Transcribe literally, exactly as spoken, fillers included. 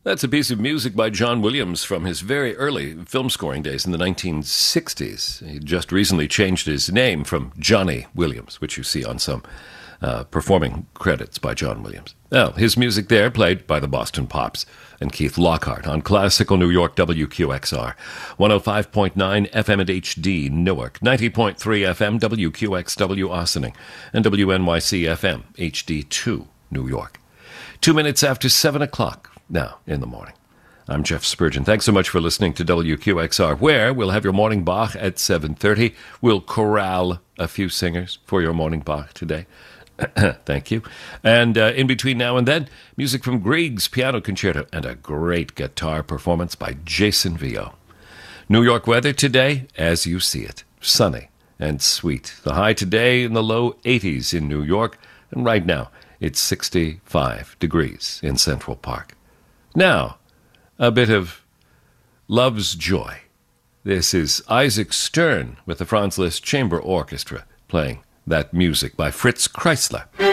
That's a piece of music by John Williams from his very early film scoring days in the nineteen sixties. He just recently changed his name from Johnny Williams, which you see on some uh, performing credits by John Williams. Well, his music there played by the Boston Pops and Keith Lockhart on Classical New York W Q X R, one oh five point nine F M at H D Newark, ninety point three F M W Q X W Ossining, and W N Y C F M H D two New York. Two minutes after seven o'clock now in the morning. I'm Jeff Spurgeon. Thanks so much for listening to W Q X R, where we'll have your morning Bach at seven thirty. We'll corral a few singers for your morning Bach today. Thank you. And uh, in between now and then, music from Grieg's Piano Concerto and a great guitar performance by Jason Vio. New York weather today, as you see it, sunny and sweet. The high today in the low eighties in New York, and right now it's sixty-five degrees in Central Park. Now, a bit of Love's Joy. This is Isaac Stern with the Franz Liszt Chamber Orchestra playing that music by Fritz Kreisler.